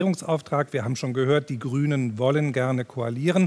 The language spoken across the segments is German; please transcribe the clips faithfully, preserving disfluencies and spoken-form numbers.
Regierungsauftrag. Wir haben schon gehört, die Grünen wollen gerne koalieren.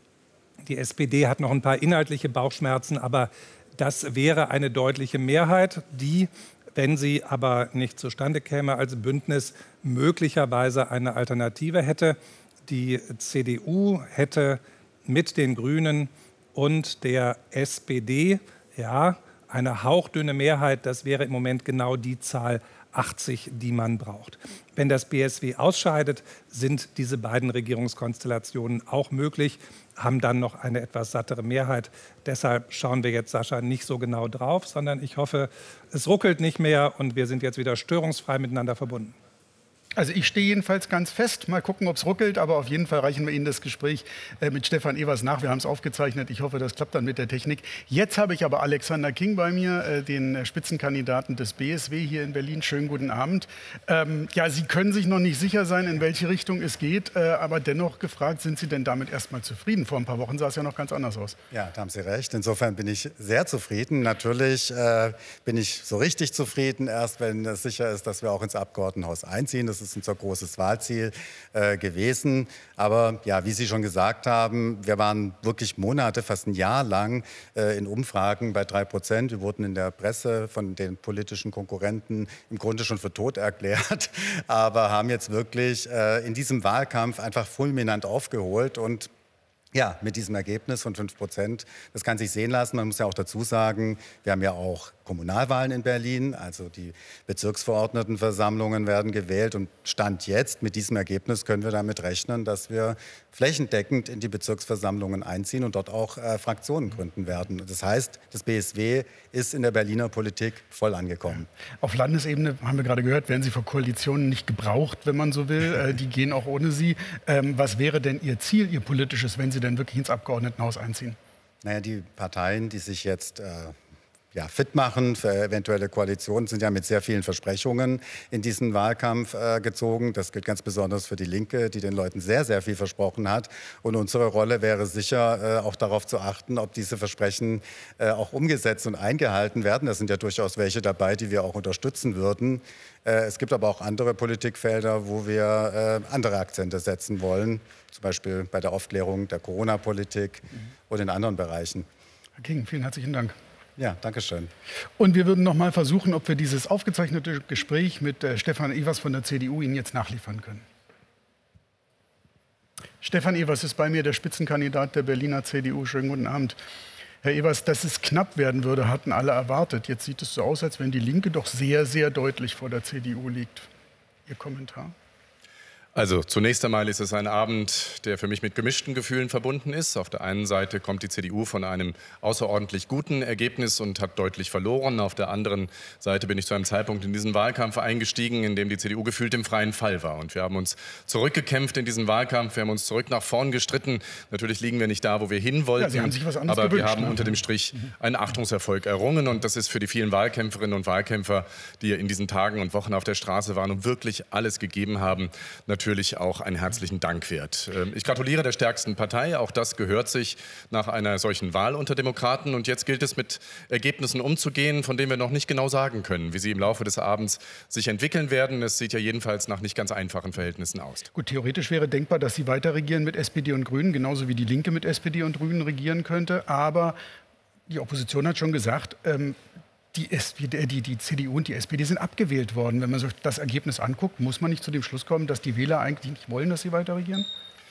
Die S P D hat noch ein paar inhaltliche Bauchschmerzen, aber das wäre eine deutliche Mehrheit, die, wenn sie aber nicht zustande käme, als Bündnis möglicherweise eine Alternative hätte. Die C D U hätte mit den Grünen und der S P D ja eine hauchdünne Mehrheit. Das wäre im Moment genau die Zahl achtzig, die man braucht. Wenn das B S W ausscheidet, sind diese beiden Regierungskonstellationen auch möglich, haben dann noch eine etwas sattere Mehrheit. Deshalb schauen wir jetzt, Sascha, nicht so genau drauf, sondern ich hoffe, es ruckelt nicht mehr und wir sind jetzt wieder störungsfrei miteinander verbunden. Also ich stehe jedenfalls ganz fest. Mal gucken, ob es ruckelt. Aber auf jeden Fall reichen wir Ihnen das Gespräch äh, mit Stefan Evers nach. Wir haben es aufgezeichnet. Ich hoffe, das klappt dann mit der Technik. Jetzt habe ich aber Alexander King bei mir, äh, den Spitzenkandidaten des B S W hier in Berlin. Schönen guten Abend. Ähm, ja, Sie können sich noch nicht sicher sein, in welche Richtung es geht. Äh, aber dennoch gefragt, sind Sie denn damit erstmal zufrieden? Vor ein paar Wochen sah es ja noch ganz anders aus. Ja, da haben Sie recht. Insofern bin ich sehr zufrieden. Natürlich äh, bin ich so richtig zufrieden, erst wenn es sicher ist, dass wir auch ins Abgeordnetenhaus einziehen. Das ist unser großes Wahlziel äh, gewesen. Aber ja, wie Sie schon gesagt haben, wir waren wirklich Monate, fast ein Jahr lang äh, in Umfragen bei drei Prozent. Wir wurden in der Presse von den politischen Konkurrenten im Grunde schon für tot erklärt, aber haben jetzt wirklich äh, in diesem Wahlkampf einfach fulminant aufgeholt und ja, mit diesem Ergebnis von fünf Prozent, das kann sich sehen lassen. Man muss ja auch dazu sagen, wir haben ja auch Kommunalwahlen in Berlin, also die Bezirksverordnetenversammlungen werden gewählt. Und Stand jetzt, mit diesem Ergebnis können wir damit rechnen, dass wir flächendeckend in die Bezirksversammlungen einziehen und dort auch äh, Fraktionen gründen werden. Das heißt, das B S W ist in der Berliner Politik voll angekommen. Auf Landesebene, haben wir gerade gehört, werden Sie für Koalitionen nicht gebraucht, wenn man so will. Äh, die gehen auch ohne Sie. Ähm, was wäre denn Ihr Ziel, Ihr politisches, wenn Sie denn wirklich ins Abgeordnetenhaus einziehen? Naja, die Parteien, die sich jetzt äh, ja, fit machen für eventuelle Koalitionen, sind ja mit sehr vielen Versprechungen in diesen Wahlkampf äh, gezogen. Das gilt ganz besonders für die Linke, die den Leuten sehr, sehr viel versprochen hat. Und unsere Rolle wäre sicher, äh, auch darauf zu achten, ob diese Versprechen äh, auch umgesetzt und eingehalten werden. Da sind ja durchaus welche dabei, die wir auch unterstützen würden. Äh, es gibt aber auch andere Politikfelder, wo wir äh, andere Akzente setzen wollen. Zum Beispiel bei der Aufklärung der Corona-Politik mhm. und in anderen Bereichen. Herr King, vielen herzlichen Dank. Ja, danke schön. Und wir würden noch mal versuchen, ob wir dieses aufgezeichnete Gespräch mit äh, Stefan Evers von der C D U Ihnen jetzt nachliefern können. Stefan Evers ist bei mir, der Spitzenkandidat der Berliner C D U. Schönen guten Abend. Herr Evers, dass es knapp werden würde, hatten alle erwartet. Jetzt sieht es so aus, als wenn die Linke doch sehr, sehr deutlich vor der C D U liegt. Ihr Kommentar? Also zunächst einmal ist es ein Abend, der für mich mit gemischten Gefühlen verbunden ist. Auf der einen Seite kommt die C D U von einem außerordentlich guten Ergebnis und hat deutlich verloren. Auf der anderen Seite bin ich zu einem Zeitpunkt in diesen Wahlkampf eingestiegen, in dem die C D U gefühlt im freien Fall war. Und wir haben uns zurückgekämpft in diesen Wahlkampf, wir haben uns zurück nach vorn gestritten. Natürlich liegen wir nicht da, wo wir hin wollten, ja, Sie haben sich was anderes aber gewünscht, wir haben ne? unter dem Strich einen Achtungserfolg errungen. Und das ist für die vielen Wahlkämpferinnen und Wahlkämpfer, die in diesen Tagen und Wochen auf der Straße waren und wirklich alles gegeben haben, natürlich auch einen herzlichen Dank wert. Ich gratuliere der stärksten Partei, auch das gehört sich nach einer solchen Wahl unter Demokraten. Und jetzt gilt es, mit Ergebnissen umzugehen, von denen wir noch nicht genau sagen können, wie sie im Laufe des Abends sich entwickeln werden. Es sieht ja jedenfalls nach nicht ganz einfachen Verhältnissen aus. Gut, theoretisch wäre denkbar, dass Sie weiter regieren mit S P D und Grünen, genauso wie die Linke mit S P D und Grünen regieren könnte. Aber die Opposition hat schon gesagt, ähm, Die, S P D, die, die C D U und die S P D sind abgewählt worden. Wenn man sich das Ergebnis anguckt, muss man nicht zu dem Schluss kommen, dass die Wähler eigentlich nicht wollen, dass sie weiter regieren?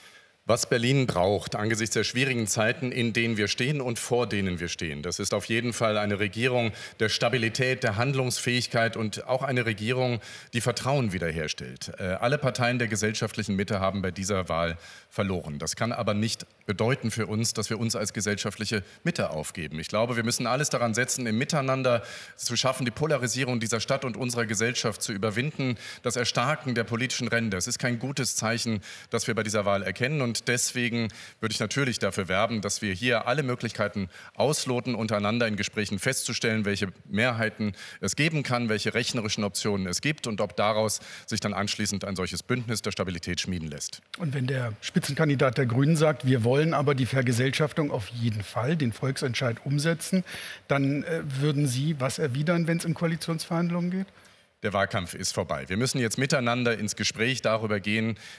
Was Berlin braucht angesichts der schwierigen Zeiten, in denen wir stehen und vor denen wir stehen, das ist auf jeden Fall eine Regierung der Stabilität, der Handlungsfähigkeit und auch eine Regierung, die Vertrauen wiederherstellt. Äh, alle Parteien der gesellschaftlichen Mitte haben bei dieser Wahl verloren. Das kann aber nicht bedeuten für uns, dass wir uns als gesellschaftliche Mitte aufgeben. Ich glaube, wir müssen alles daran setzen, im Miteinander zu schaffen, die Polarisierung dieser Stadt und unserer Gesellschaft zu überwinden, das Erstarken der politischen Ränder. Es ist kein gutes Zeichen, das wir bei dieser Wahl erkennen. Und deswegen würde ich natürlich dafür werben, dass wir hier alle Möglichkeiten ausloten, untereinander in Gesprächen festzustellen, welche Mehrheiten es geben kann, welche rechnerischen Optionen es gibt und ob daraus sich dann anschließend ein solches Bündnis der Stabilität schmieden lässt. Und wenn der Spitzenkandidat der Grünen sagt, wir wollen aber die Vergesellschaftung auf jeden Fall, den Volksentscheid umsetzen, dann äh, würden Sie was erwidern, wenn es in Koalitionsverhandlungen geht? der Wahlkampf ist vorbei. Wir müssen jetzt miteinander ins Gespräch darüber gehen,